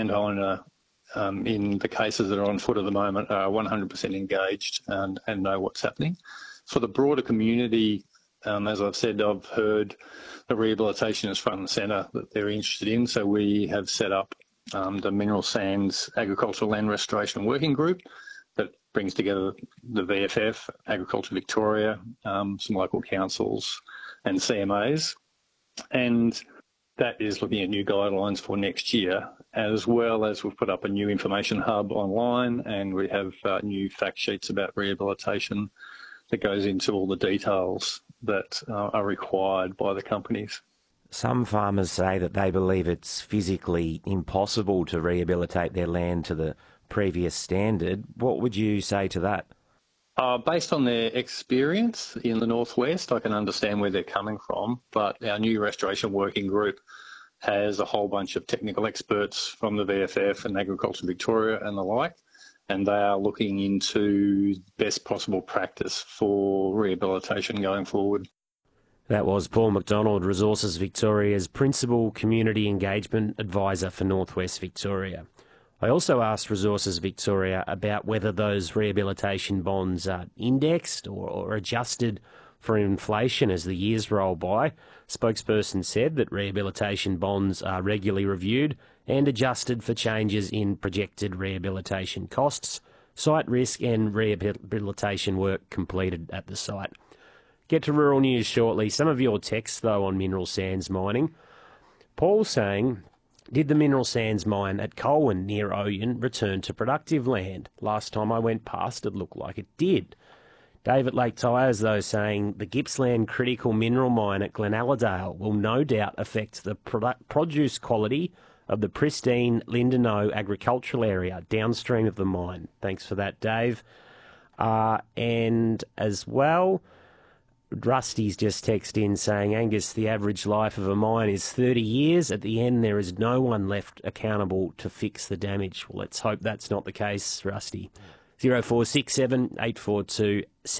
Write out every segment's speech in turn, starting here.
land owner in the cases that are on foot at the moment are 100% engaged and know what's happening. For the broader community, as I've said, I've heard the rehabilitation is front and centre that they're interested in. So we have set up the Mineral Sands Agricultural Land Restoration Working Group that brings together the VFF, Agriculture Victoria, some local councils and CMAs. And that is looking at new guidelines for next year, as well as we've put up a new information hub online, and we have new fact sheets about rehabilitation that goes into all the details that are required by the companies. Some farmers say that they believe it's physically impossible to rehabilitate their land to the previous standard. What would you say to that? Based on their experience in the Northwest, I can understand where they're coming from, but our new restoration working group has a whole bunch of technical experts from the VFF and Agriculture Victoria and the like, and they are looking into best possible practice for rehabilitation going forward. That was Paul McDonald, Resources Victoria's Principal Community Engagement Advisor for Northwest Victoria. I also asked Resources Victoria about whether those rehabilitation bonds are indexed or adjusted for inflation as the years roll by. Spokesperson said that rehabilitation bonds are regularly reviewed and adjusted for changes in projected rehabilitation costs, site risk and rehabilitation work completed at the site. Get to rural news shortly. Some of your texts, though, on mineral sands mining. Paul saying, did the mineral sands mine at Colwyn near Oyen return to productive land? Last time I went past, it looked like it did. David Lake Tyres, though, saying the Gippsland critical mineral mine at Glenalladale will no doubt affect the produce quality of the pristine Lindenow agricultural area downstream of the mine. Thanks for that, Dave. And as well, Rusty's just texted in saying, Angus, the average life of a mine is 30 years. At the end, there is no one left accountable to fix the damage. Well, let's hope that's not the case, Rusty. 0467 842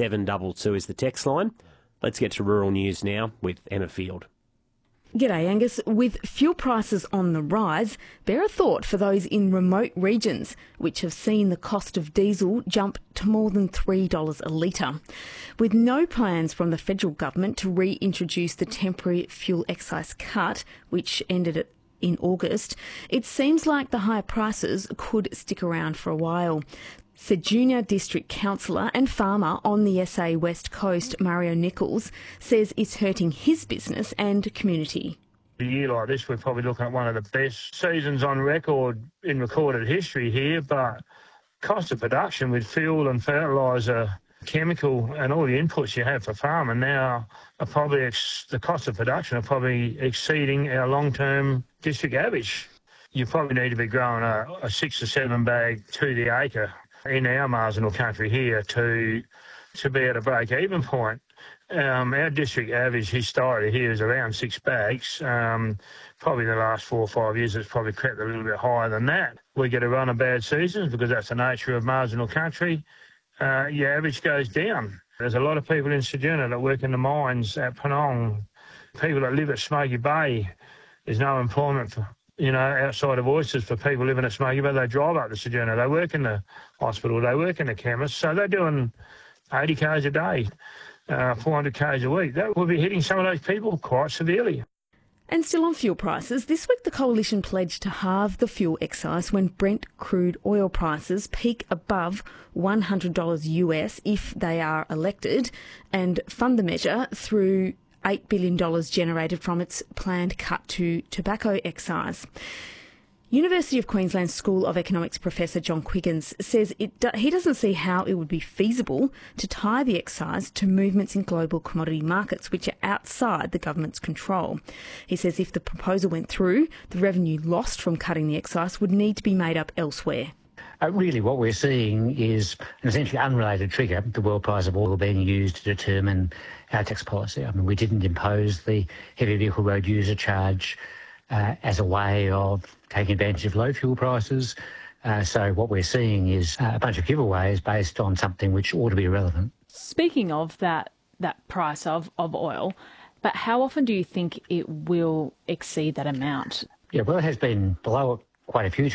722 is the text line. Let's get to rural news now with Emma Field. G'day, Angus. With fuel prices on the rise, bear a thought for those in remote regions, which have seen the cost of diesel jump to more than $3 a litre. With no plans from the federal government to reintroduce the temporary fuel excise cut, which ended in August, it seems like the higher prices could stick around for a while. Said Junior District Councillor and farmer on the SA West Coast, Mario Nichols, says it's hurting his business and community. A year like this, we're probably looking at one of the best seasons on record in recorded history here, but cost of production with fuel and fertiliser, chemical and all the inputs you have for farming now are probably, the cost of production are probably exceeding our long-term district average. You probably need to be growing a 6 or 7 bag to the acre in our marginal country here to be at a break-even point. Our district average historically here is around 6 bags. Probably the last 4 or 5 years it's probably crept a little bit higher than that. We get a run of bad seasons because that's the nature of marginal country. Your average goes down. There's a lot of people in Ceduna that work in the mines at Penong. People that live at Smoky Bay, there's no employment for, outside of oysters for people living at Smoky Bay. They drive up to Ceduna, they work in the hospital, they work in the chemist, so they're doing 80 k's a day, 400 k's a week. That will be hitting some of those people quite severely. And still on fuel prices, this week the Coalition pledged to halve the fuel excise when Brent crude oil prices peak above $100 US if they are elected, and fund the measure through $8 billion generated from its planned cut to tobacco excise. University of Queensland School of Economics Professor John Quiggins says he doesn't see how it would be feasible to tie the excise to movements in global commodity markets, which are outside the government's control. He says if the proposal went through, the revenue lost from cutting the excise would need to be made up elsewhere. Really what we're seeing is an essentially unrelated trigger, the world price of oil being used to determine our tax policy. I mean, we didn't impose the heavy vehicle road user charge as a way of taking advantage of low fuel prices. So what we're seeing is a bunch of giveaways based on something which ought to be irrelevant. Speaking of that price of oil, but how often do you think it will exceed that amount? Yeah, well, it has been below quite a few times.